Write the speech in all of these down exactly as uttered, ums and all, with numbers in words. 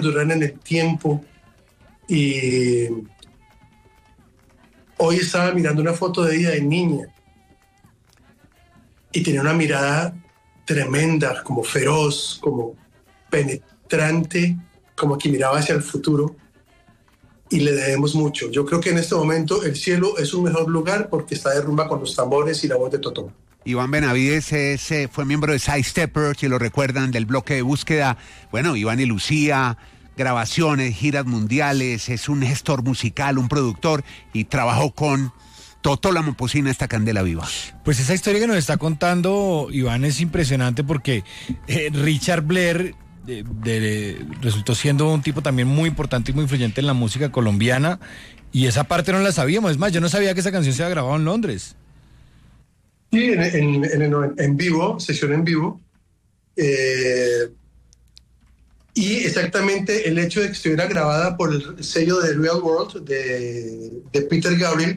perdurar en el tiempo. Y hoy estaba mirando una foto de ella de niña y tenía una mirada tremenda, como feroz, como penetrante, como que miraba hacia el futuro, y le debemos mucho. Yo creo que en este momento el cielo es un mejor lugar porque está de rumba con los tambores y la voz de Totó. Iván Benavides es, eh, fue miembro de Sidesteppers, si lo recuerdan, del bloque de búsqueda. Bueno, Iván y Lucía, grabaciones, giras mundiales, es un gestor musical, un productor, y trabajó con Totó la Momposina, esta candela viva. Pues esa historia que nos está contando Iván es impresionante porque eh, Richard Blair de, de, resultó siendo un tipo también muy importante y muy influyente en la música colombiana, y esa parte no la sabíamos. Es más, yo no sabía que esa canción se había grabado en Londres. Sí, en, en, en, en vivo, sesión en vivo. Eh, y exactamente el hecho de que estuviera grabada por el sello de Real World de, de Peter Gabriel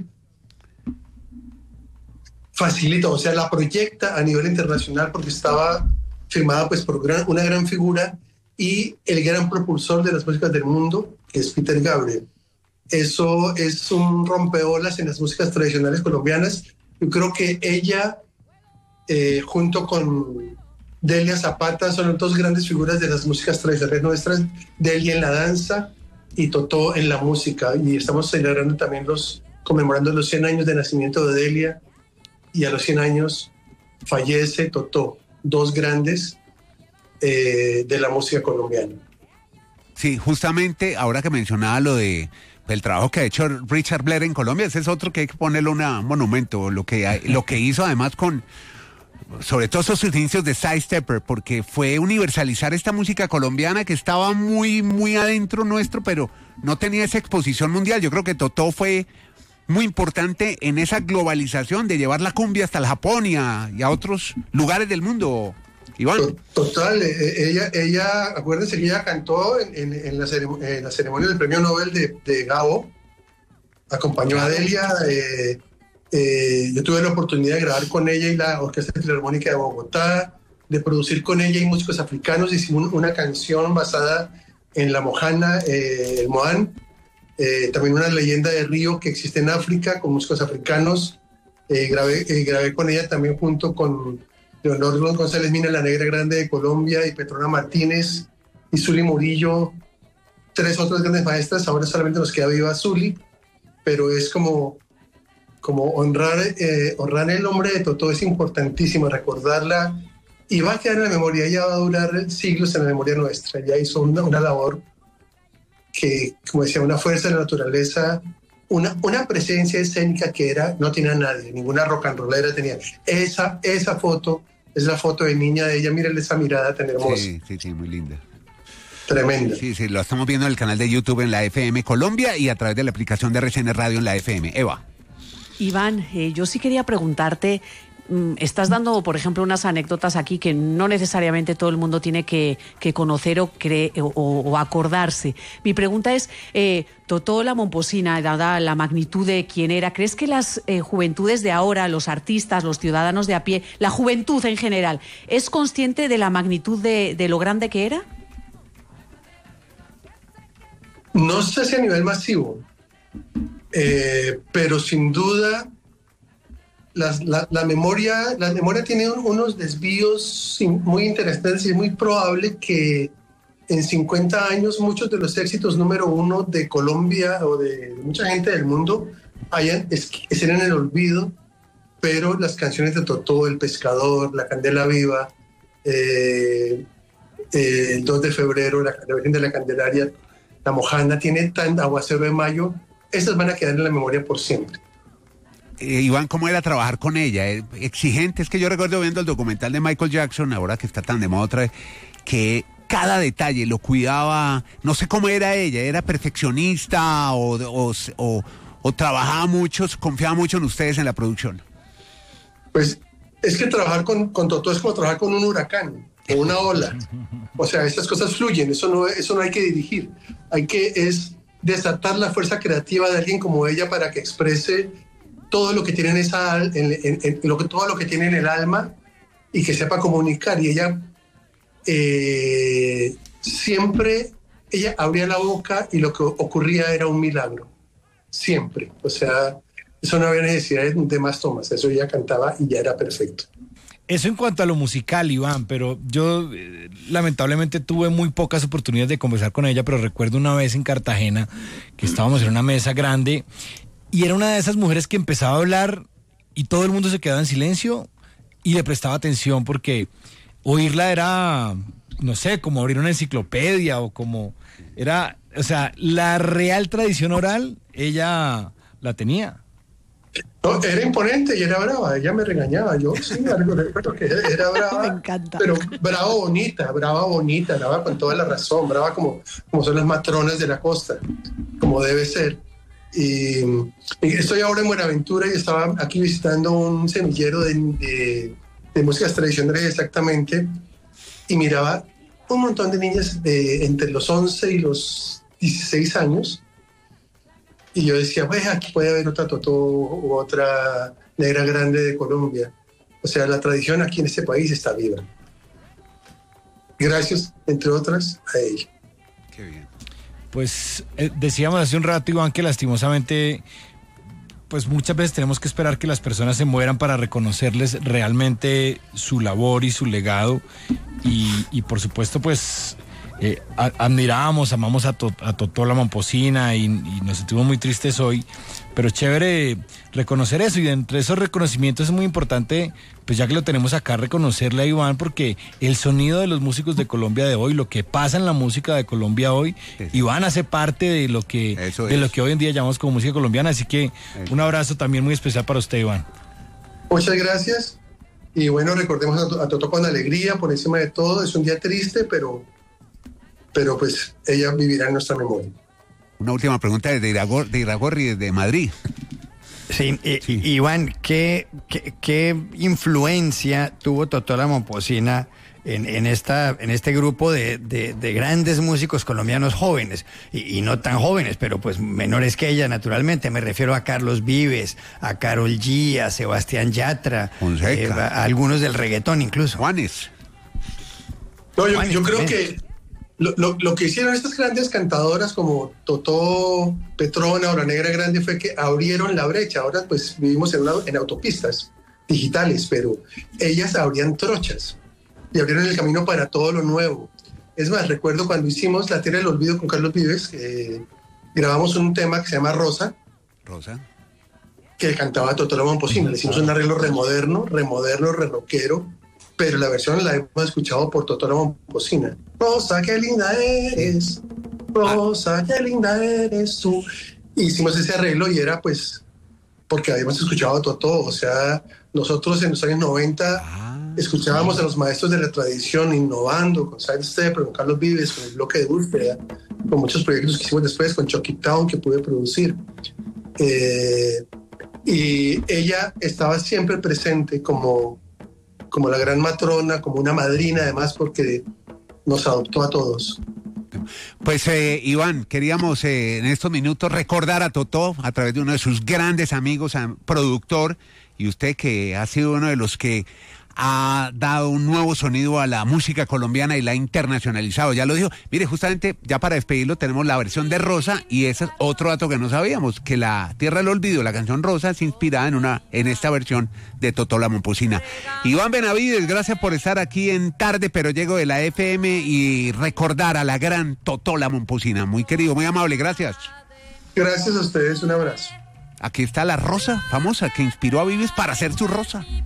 facilita, o sea, la proyecta a nivel internacional porque estaba firmada pues por gran, una gran figura y el gran propulsor de las músicas del mundo, que es Peter Gabriel. Eso es un rompeolas en las músicas tradicionales colombianas. Yo creo que ella, eh, junto con Delia Zapata, son dos grandes figuras de las músicas tradicionales nuestras, Delia en la danza y Totó en la música. Y estamos celebrando también los, conmemorando los cien años de nacimiento de Delia, y a los cien años fallece Totó, dos grandes eh, de la música colombiana. Sí, justamente ahora que mencionaba lo de el trabajo que ha hecho Richard Blair en Colombia, ese es otro que hay que ponerle un monumento, lo que, lo que hizo además con, sobre todo esos inicios de Sidestepper, porque fue universalizar esta música colombiana que estaba muy, muy adentro nuestro, pero no tenía esa exposición mundial. Yo creo que Totó fue muy importante en esa globalización de llevar la cumbia hasta el Japón y a, y a otros lugares del mundo, Iván. Total, ella, ella acuérdense que ella cantó en, en, en, la, ceremonia, en la ceremonia del Premio Nobel de, de Gabo, acompañó a Delia, eh, eh, yo tuve la oportunidad de grabar con ella y la Orquesta Filarmónica de Bogotá, de producir con ella y músicos africanos, hicimos una canción basada en la mojana, eh, el moán, eh, también una leyenda de río que existe en África con músicos africanos. eh, grabé, eh, grabé con ella también junto con Leonor González Mina, la Negra Grande de Colombia, y Petrona Martínez y Zuli Murillo, tres otras grandes maestras. Ahora solamente nos queda viva Zuli, pero es como, como honrar, eh, honrar el nombre de Totó. Es importantísimo recordarla y va a quedar en la memoria. Ella va a durar siglos en la memoria nuestra. Ella hizo una, una labor que, como decía, una fuerza de la naturaleza, una, una presencia escénica que era, no tenía nadie, ninguna rock and rollera tenía. Esa, esa foto es la foto de niña de ella. Mírenle esa mirada tan hermosa. Sí, sí, sí, muy linda. Tremenda. Sí, sí, lo estamos viendo en el canal de YouTube en la F M Colombia y a través de la aplicación de R C N Radio en la F M. Eva. Iván, eh, yo sí quería preguntarte, mm, estás dando, por ejemplo, unas anécdotas aquí que no necesariamente todo el mundo tiene que, que conocer o, cre- o, o acordarse. Mi pregunta es, eh, Totó la Momposina, dada la magnitud de quién era, ¿crees que las eh, juventudes de ahora, los artistas, los ciudadanos de a pie, la juventud en general, es consciente de la magnitud de, de lo grande que era? No sé si a nivel masivo, eh, pero sin duda las, la, la, memoria, la memoria tiene un, unos desvíos muy interesantes y es muy probable que en cincuenta años muchos de los éxitos número uno de Colombia o de mucha gente del mundo hayan, es, estén en el olvido, pero las canciones de Totó, El Pescador, La Candela Viva, eh, eh, el dos de febrero, la, la Virgen de la Candelaria, La Mojana, tiene tan Aguacero de Mayo, esas van a quedar en la memoria por siempre. Eh, Iván, ¿cómo era trabajar con ella? Eh, exigente, es que yo recuerdo viendo el documental de Michael Jackson, ahora que está tan de moda otra vez, que cada detalle lo cuidaba, no sé cómo era ella, ¿era perfeccionista o, o, o, o trabajaba mucho, confiaba mucho en ustedes en la producción? Pues es que trabajar con, con Totó es como trabajar con un huracán o una ola. O sea, estas cosas fluyen, eso no, eso no hay que dirigir. Hay que es desatar la fuerza creativa de alguien como ella para que exprese todo lo que tiene en esa, en, en, en, lo que, todo lo que tiene en el alma y que sepa comunicar. Y ella eh, siempre ella abría la boca y lo que ocurría era un milagro, siempre. O sea, eso no había necesidad de, de más tomas, eso ella cantaba y ya era perfecto. Eso en cuanto a lo musical, Iván, pero yo eh, lamentablemente tuve muy pocas oportunidades de conversar con ella, pero recuerdo una vez en Cartagena que estábamos en una mesa grande y era una de esas mujeres que empezaba a hablar y todo el mundo se quedaba en silencio y le prestaba atención porque oírla era, no sé, como abrir una enciclopedia o como era, o sea, la real tradición oral, ella la tenía. No, era imponente y era brava, ella me regañaba, yo sí, recuerdo que era brava, Me encanta. pero brava bonita, brava bonita, brava con toda la razón, brava como, como son las matronas de la costa, como debe ser. Y, y estoy ahora en Buenaventura y estaba aquí visitando un semillero de, de, de músicas tradicionales exactamente, y miraba un montón de niñas de entre los once y los dieciséis años. Y yo decía, pues aquí puede haber otra Totó u otra negra grande de Colombia. O sea, la tradición aquí en este país está viva. Gracias, entre otras, a ella. Qué bien. Pues eh, decíamos hace un rato, Iván, que lastimosamente, pues muchas veces tenemos que esperar que las personas se mueran para reconocerles realmente su labor y su legado. Y, y por supuesto, pues... Eh, a, admiramos, amamos a, to, a Totó la Momposina y, y nos sentimos muy tristes hoy, pero chévere reconocer eso, y entre esos reconocimientos es muy importante, pues ya que lo tenemos acá, reconocerle a Iván, porque el sonido de los músicos de Colombia de hoy, lo que pasa en la música de Colombia hoy, sí. Iván hace parte de lo que de es. lo que hoy en día llamamos como música colombiana, así que eso. Un abrazo también muy especial para usted, Iván. Muchas gracias, y bueno, recordemos a, a Totó con alegría por encima de todo. Es un día triste, pero pero pues ella vivirá en nuestra memoria. Una última pregunta desde Iragor, de Iragorri, desde Madrid. Sí, eh, sí. Iván, ¿qué, qué, ¿qué influencia tuvo Totó la Momposina en, en, esta, en este grupo de, de, de grandes músicos colombianos jóvenes? Y, y no tan jóvenes, pero pues menores que ella, naturalmente. Me refiero a Carlos Vives, a Karol G, a Sebastián Yatra, eh, a, a algunos del reggaetón incluso. Juanes. No, yo, Juanes, yo creo que Lo, lo, lo que hicieron estas grandes cantadoras como Totó, Petrona o La Negra Grande fue que abrieron la brecha. Ahora pues vivimos en, una, en autopistas digitales, pero ellas abrían trochas y abrieron el camino para todo lo nuevo. Es más, recuerdo cuando hicimos La Tierra del Olvido con Carlos Vives, eh, grabamos un tema que se llama Rosa. Rosa. Que cantaba Totó la Momposina. Le hicimos un arreglo remoderno, remoderno, re rockero, pero la versión la hemos escuchado por Totó la Momposina. Rosa, qué linda eres, Rosa, qué linda eres tú. Hicimos ese arreglo y era pues porque habíamos escuchado a Totó. O sea, nosotros en los años noventa ah, escuchábamos sí. a los maestros de la tradición innovando con Side Step, con Carlos Vives, con el bloque de búsqueda, con muchos proyectos que hicimos después, con Chucky Town que pude producir. Eh, y ella estaba siempre presente como, como la gran matrona, como una madrina además, porque nos adoptó a todos. Pues eh, Iván, queríamos eh, en estos minutos recordar a Totó a través de uno de sus grandes amigos, productor, y usted que ha sido uno de los que ha dado un nuevo sonido a la música colombiana y la ha internacionalizado, ya lo dijo. Mire, justamente ya para despedirlo tenemos la versión de Rosa, y ese es otro dato que no sabíamos, que La Tierra del Olvido, la canción Rosa, es inspirada en una en esta versión de Totó la Momposina. Iván Benavides, gracias por estar aquí en Tarde Pero Llego de la F M y recordar a la gran Totó la Momposina. Muy querido, muy amable, gracias. Gracias a ustedes, un abrazo. Aquí está la Rosa, famosa, que inspiró a Vives para hacer su Rosa.